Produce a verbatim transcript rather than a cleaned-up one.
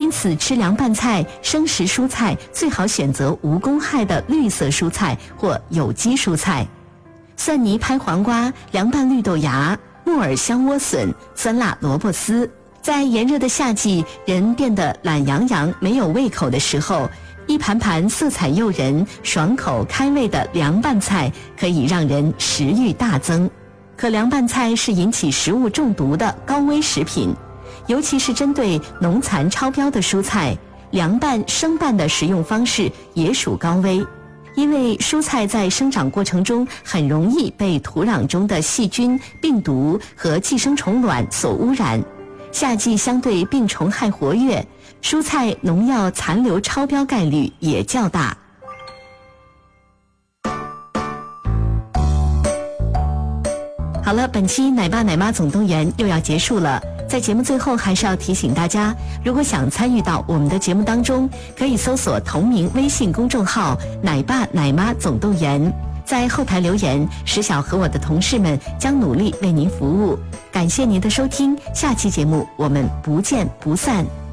因此吃凉拌菜、生食蔬菜最好选择无公害的绿色蔬菜或有机蔬菜。蒜泥拍黄瓜、凉拌绿豆芽、木耳香莴笋、酸辣萝卜丝。在炎热的夏季，人变得懒洋洋、没有胃口的时候，一盘盘色彩诱人、爽口开胃的凉拌菜可以让人食欲大增。可凉拌菜是引起食物中毒的高危食品，尤其是针对农残超标的蔬菜，凉拌、生拌的食用方式也属高危。因为蔬菜在生长过程中很容易被土壤中的细菌、病毒和寄生虫卵所污染，夏季相对病虫害活跃，蔬菜农药残留超标概率也较大。好了，本期奶爸奶妈总动员又要结束了。在节目最后，还是要提醒大家，如果想参与到我们的节目当中，可以搜索同名微信公众号奶爸奶妈总动员，在后台留言，石晓和我的同事们将努力为您服务。感谢您的收听，下期节目我们不见不散。